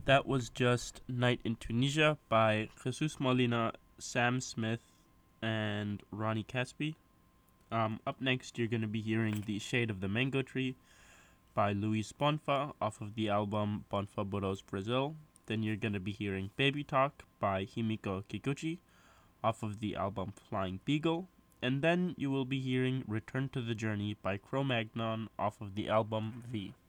That was just Night in Tunisia by Jesus Molina, Sam Smith, and Ronnie Caspi. Up next, you're going to be hearing The Shade of the Mango Tree by Luis Bonfa off of the album Bonfa Burros Brazil. Then you're going to be hearing Baby Talk by Himiko Kikuchi off of the album Flying Beagle. And then you will be hearing Return to the Journey by Cro-Magnon off of the album V.